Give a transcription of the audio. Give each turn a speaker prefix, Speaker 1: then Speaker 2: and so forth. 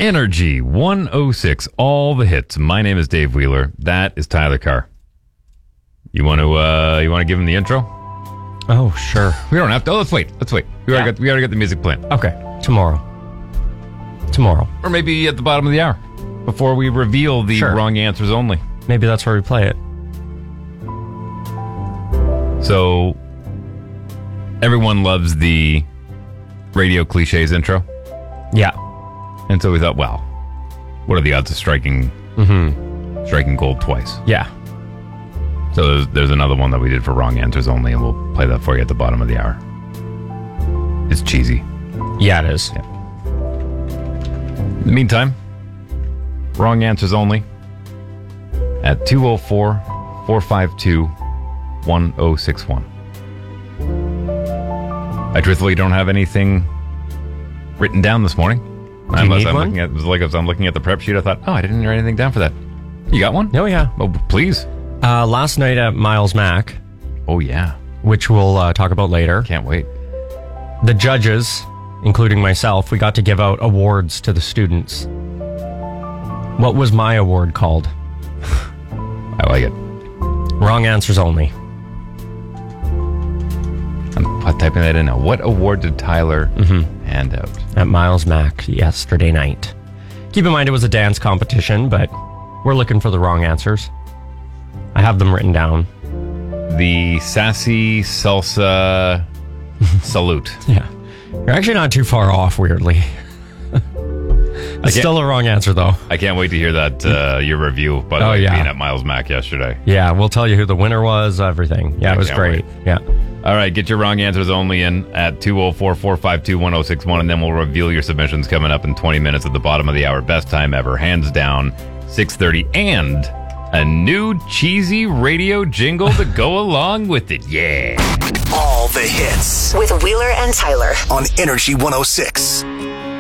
Speaker 1: Energy 106, all the hits. My name is Dave Wheeler. That is Tyler Carr. You want to give him the intro?
Speaker 2: Oh, sure.
Speaker 1: We don't have to. Oh, let's wait. We already got the music playing.
Speaker 2: Okay, tomorrow.
Speaker 1: Or maybe at the bottom of the hour, before we reveal the wrong answers only.
Speaker 2: Maybe that's where we play it.
Speaker 1: So, everyone loves the radio cliches intro.
Speaker 2: Yeah.
Speaker 1: And so we thought, well, what are the odds of striking gold twice?
Speaker 2: Yeah.
Speaker 1: So there's another one that we did for wrong answers only, and we'll play that for you at the bottom of the hour. It's cheesy.
Speaker 2: Yeah, it is.
Speaker 1: Yeah. In the meantime, wrong answers only at 204-452-1061. I truthfully don't have anything written down this morning. Unless I'm looking at the prep sheet, I thought, I didn't write anything down for that. You got one?
Speaker 2: Oh, yeah.
Speaker 1: Oh, please.
Speaker 2: Last night at Miles Mac.
Speaker 1: Oh, yeah.
Speaker 2: Which we'll talk about later.
Speaker 1: Can't wait.
Speaker 2: The judges, including myself, we got to give out awards to the students. What was my award called?
Speaker 1: I like it.
Speaker 2: Wrong answers only.
Speaker 1: I'm typing that in now. What award did Tyler hand out?
Speaker 2: At Miles Mac yesterday night. Keep in mind it was a dance competition, but we're looking for the wrong answers. I have them written down.
Speaker 1: The Sassy Salsa Salute.
Speaker 2: Yeah. You're actually not too far off, weirdly. It's still a wrong answer, though.
Speaker 1: I can't wait to hear that, your review, by the way, being at Miles Mac yesterday.
Speaker 2: Yeah, we'll tell you who the winner was, everything. Yeah, it was great.
Speaker 1: Wait.
Speaker 2: Yeah.
Speaker 1: All right, get your wrong answers only in at 204-452-1061, and then we'll reveal your submissions coming up in 20 minutes at the bottom of the hour. Best time ever, hands down, 6:30, and a new cheesy radio jingle to go along with it. Yeah.
Speaker 3: All the hits
Speaker 4: with Wheeler and Tyler
Speaker 3: on Energy 106.